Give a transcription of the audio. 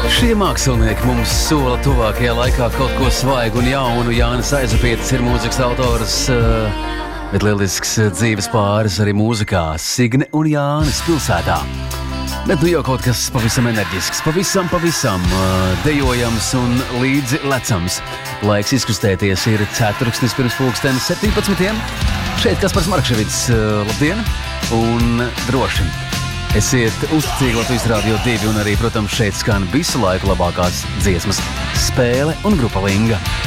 Šie mākslinieki mums sola tuvākajā laikā kaut ko svaigu un jaunu. Jānis Aizapietis ir mūzikas autors, bet lielisks dzīves pāris arī mūzikā. Signe un Jānis pilsētā. Bet nu jau kaut kas pavisam enerģisks, pavisam dejojams un līdzi lecams. Laiks izkustēties ir ceturksnis pirms pulksteni 17. Šeit Kaspars Markševics, labdien un droši. Esiet uzticīgi Latvijas Radio 2 un arī, protams, šeit skan visu laiku labākās dziesmas Spēle un grupa Linga.